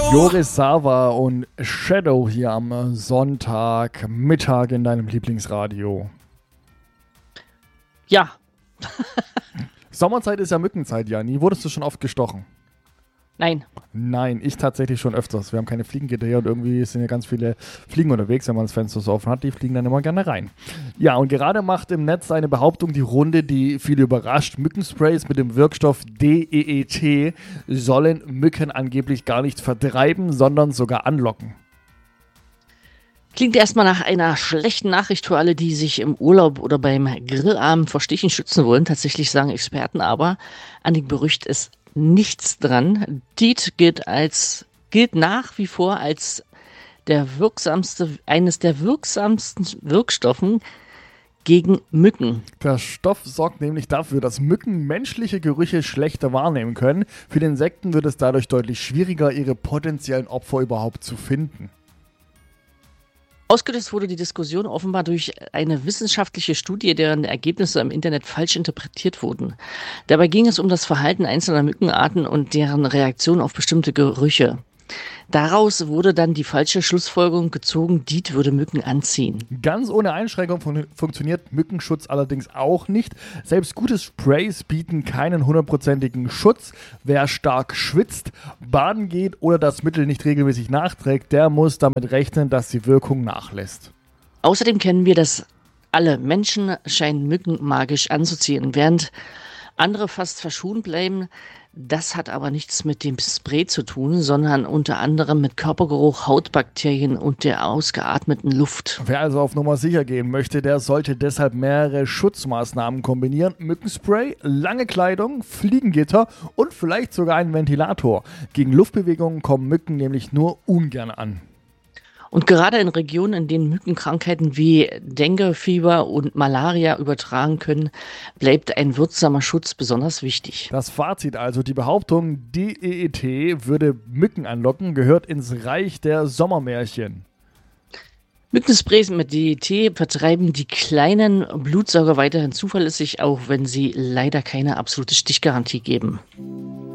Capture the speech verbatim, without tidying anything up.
Joris Sava und Shadow hier am Sonntagmittag in deinem Lieblingsradio. Ja. Sommerzeit ist ja Mückenzeit, Jani. Wurdest du schon oft gestochen? Nein. Nein, ich tatsächlich schon öfters. Wir haben keine Fliegengitter hier und irgendwie sind ja ganz viele Fliegen unterwegs, wenn man das Fenster so offen hat. Die fliegen dann immer gerne rein. Ja, und gerade macht im Netz eine Behauptung die Runde, die viele überrascht. Mückensprays mit dem Wirkstoff D E E T sollen Mücken angeblich gar nicht vertreiben, sondern sogar anlocken. Klingt erstmal nach einer schlechten Nachricht für alle, die sich im Urlaub oder beim Grillabend vor Stichen schützen wollen. Tatsächlich sagen Experten aber, an dem Gerücht ist nichts dran. D E E T gilt als, gilt nach wie vor als der wirksamste, eines der wirksamsten Wirkstoffen gegen Mücken. Der Stoff sorgt nämlich dafür, dass Mücken menschliche Gerüche schlechter wahrnehmen können. Für die Insekten wird es dadurch deutlich schwieriger, ihre potenziellen Opfer überhaupt zu finden. Ausgelöst wurde die Diskussion offenbar durch eine wissenschaftliche Studie, deren Ergebnisse im Internet falsch interpretiert wurden. Dabei ging es um das Verhalten einzelner Mückenarten und deren Reaktion auf bestimmte Gerüche. Daraus wurde dann die falsche Schlussfolgerung gezogen, D E E T würde Mücken anziehen. Ganz ohne Einschränkung fun- funktioniert Mückenschutz allerdings auch nicht. Selbst gute Sprays bieten keinen hundertprozentigen Schutz. Wer stark schwitzt, baden geht oder das Mittel nicht regelmäßig nachträgt, der muss damit rechnen, dass die Wirkung nachlässt. Außerdem kennen wir, dass alle Menschen scheinen Mücken magisch anzuziehen, während andere fast verschont bleiben. Das hat aber nichts mit dem Spray zu tun, sondern unter anderem mit Körpergeruch, Hautbakterien und der ausgeatmeten Luft. Wer also auf Nummer sicher gehen möchte, der sollte deshalb mehrere Schutzmaßnahmen kombinieren. Mückenspray, lange Kleidung, Fliegengitter und vielleicht sogar einen Ventilator. Gegen Luftbewegungen kommen Mücken nämlich nur ungern an. Und gerade in Regionen, in denen Mückenkrankheiten wie Dengue-Fieber und Malaria übertragen können, bleibt ein wirksamer Schutz besonders wichtig. Das Fazit also, die Behauptung, D E E T würde Mücken anlocken, gehört ins Reich der Sommermärchen. Mückensprays mit D E E T vertreiben die kleinen Blutsauger weiterhin zuverlässig, auch wenn sie leider keine absolute Stichgarantie geben.